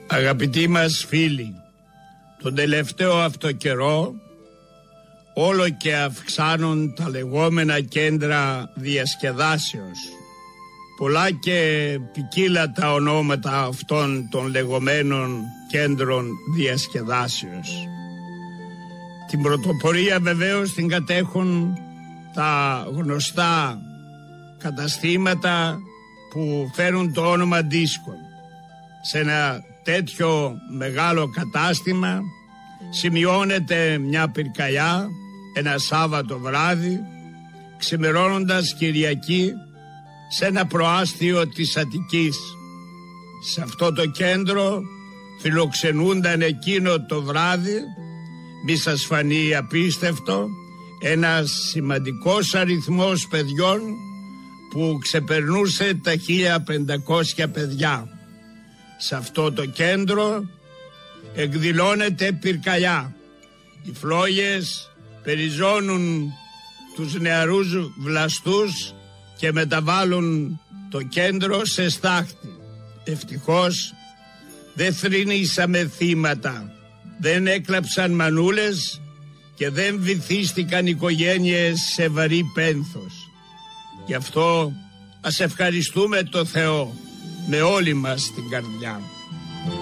Αγαπητοί μας φίλοι, τον τελευταίο αυτό καιρό όλο και αυξάνουν τα λεγόμενα κέντρα διασκεδάσεως. Πολλά και ποικίλα τα ονόματα αυτών των λεγόμενων κέντρων διασκεδάσεως. Την πρωτοπορία βεβαίως την κατέχουν τα γνωστά καταστήματα που φέρουν το όνομα δίσκο. Σε ένα τέτοιο μεγάλο κατάστημα σημειώνεται μια πυρκαγιά ένα Σάββατο βράδυ, ξημερώνοντας Κυριακή, σε ένα προάστιο της Αττικής. Σε αυτό το κέντρο φιλοξενούνταν εκείνο το βράδυ, μη σας φανεί απίστευτο, ένας σημαντικός αριθμός παιδιών που ξεπερνούσε τα 1500 παιδιά. Σε αυτό το κέντρο εκδηλώνεται πυρκαγιά. Οι φλόγες περιζώνουν τους νεαρούς βλαστούς και μεταβάλλουν το κέντρο σε στάχτη. Ευτυχώς δεν θρηνήσαμε θύματα, δεν έκλαψαν μανούλες και δεν βυθίστηκαν οικογένειες σε βαρύ πένθος. Γι' αυτό ας ευχαριστούμε το Θεό με όλη μας την καρδιά.